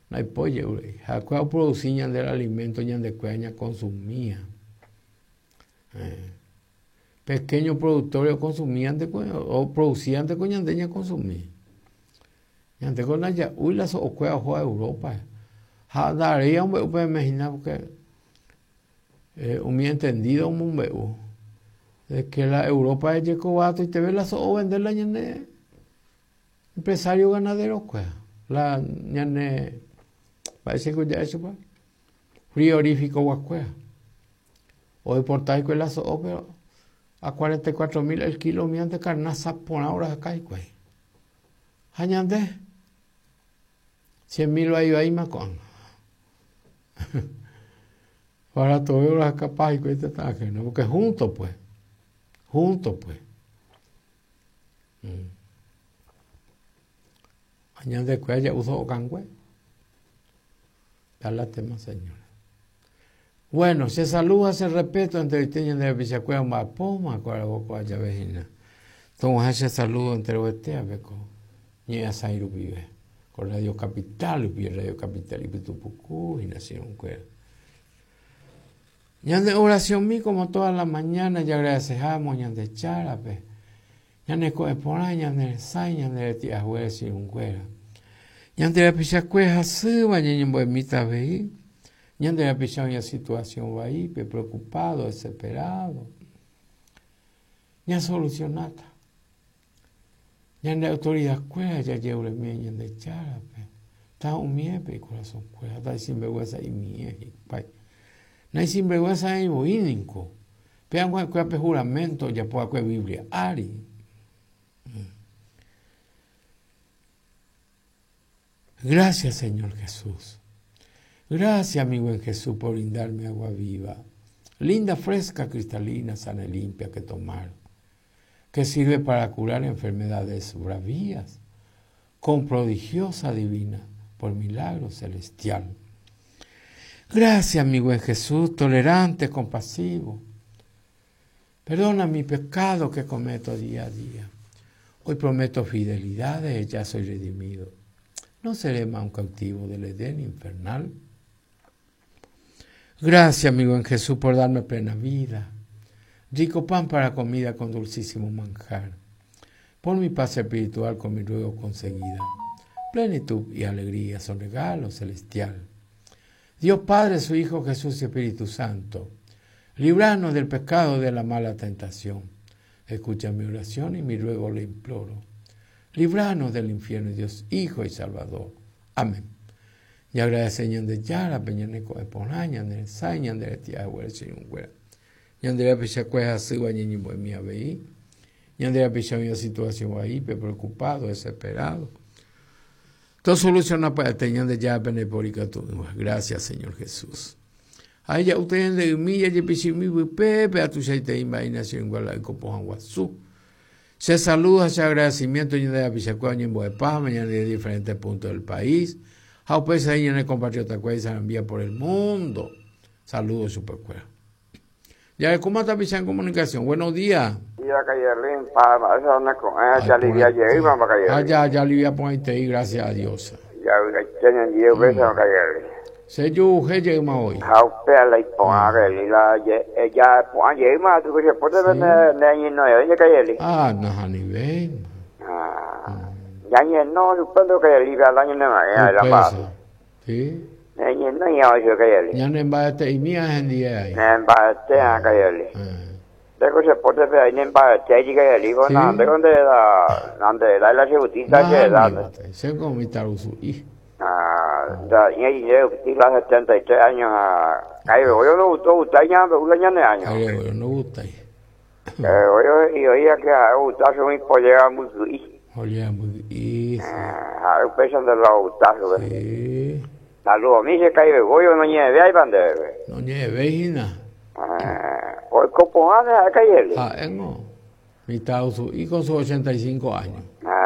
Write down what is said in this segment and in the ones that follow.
no hay pollo, jacuao producían del alimento ñan de cueña consumía. Pequeños productores consumían de o producían de coñandeña consumir. Ñante con allá, uy, las o cueva juega Europa. Daría un beu, pues imaginar porque un entendido un beu. De que la Europa es yecobato y te ve las o vender la ñane empresario ganadero, pues. La ñane, parece que ya eso, pues. Frigorífico guascuea. O deportar con las o, pero a 44.000 el kilo miante carnaza por ahora acá y pues. Añande 100.000 ahí macón. Para todo los capaz y cuesta taje, ¿no? Porque juntos pues. Añade cuella uso cangüe. Da la tema, señora. Bueno, se saluda, se respeto entre ustedes de Pichacuea, Mapoma, Cuaraboco, allá vecina. Entonces, ese saludo entre ustedes, Beco. Ni a Sairu vive. Con Radio Capital, y Radio Capital y Pitupucú, y nacieron cuera. Ya de oración mí, como todas las mañanas, ya agradecemos, ya de charape. Ya de coepora, ya de sai, ya de tía juez y un cuera. Ya de Pichacuea, suba, ya en bohemita veí. Ya de la pichón situación ahí, preocupado, desesperado. Ya solucionada. Ya de autoridad cueva, ya llevo el mío de chara, está un miepe corazón cueva, está sin vergüenza y miepe, no hay sin vergüenza en boínico. Pean cueva juramento, ya puedo cueva Biblia, Ari. Gracias, Señor Jesús. Gracias, mi buen Jesús, por brindarme agua viva, linda, fresca, cristalina, sana y limpia que tomar, que sirve para curar enfermedades bravías, con prodigiosa divina, por milagro celestial. Gracias, mi buen Jesús, tolerante, compasivo. Perdona mi pecado que cometo día a día. Hoy prometo fidelidades, ya soy redimido. No seré más un cautivo del Edén infernal. Gracias, mi buen Jesús, por darme plena vida. Rico pan para comida con dulcísimo manjar. Por mi paz espiritual con mi ruego conseguida. Plenitud y alegría son regalo celestial. Dios Padre, su Hijo Jesús y Espíritu Santo, libranos del pecado de la mala tentación. Escucha mi oración y mi ruego le imploro. Libranos del infierno, Dios Hijo y Salvador. Amén. Y agradecemos de Yara, Peñaneco de Ponaña, de Saña, de Tía Huel, Chirungüera. Yandera Pichacueja, Siwa, Ñiñi, Bohemia, Veí. Yandera Pichacueja, situación ahí, preocupado, desesperado. Todo soluciona para teñan de Yara, Penepórica, todo. Gracias, Señor Jesús. A ella, ustedes de Humilla, Yepichimi, Pepe, a tu Shaite, Imaginación, Iguala, y Copojan, Guazú. Se saluda, se agradecimiento, Yandera Pichacueja, Ñimbo de Paz, mañana de diferentes puntos del país. A ustedes ahí en el compatriota Cuey se envía por el mundo. Saludos, Supercuera. Ya, ¿cómo está Pichán Comunicación? Buenos días. Ya, Livia, pon ahí, gracias a Dios. Se yo, je más hoy. Ah, no, ni ven. Ya no, supongo que Livia al año no me sí. Ya no embate y mía en día ahí. Embate a Cayoli. Tengo se puede ver ahí en embate y Cayoli, no, donde la segutita que da. Se comita uso y. Da yo la 73 años a Cayo, yo no gusta ya, un año de años. Cayo, no gusta. Yo oía que gusta muy pollega muy Olha, isso. Eu pensando lá o tacho. Sí. Saludos, a mí se cae yo no nieve, hay bandera. No nieve, hina. Hoy Copojane a caerle. No. Mi tauso, y con sus 85 años.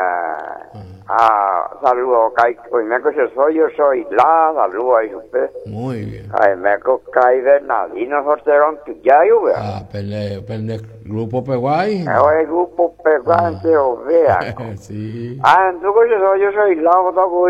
Saludos, hoy me yo soy la, saludos ahí usted. Muy bien. Ay, me cae Bernardino Sorterón, ya yo veo. Pende, grupo Peguay. El grupo Peguay, o vea. Sí. Entonces yo soy la,